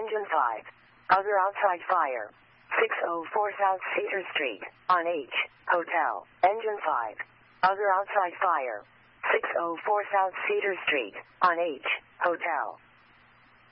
Engine 5. Other outside fire. 604 South Cedar Street, on H, Hotel. Engine 5. Other outside fire. 604 South Cedar Street, on H, Hotel.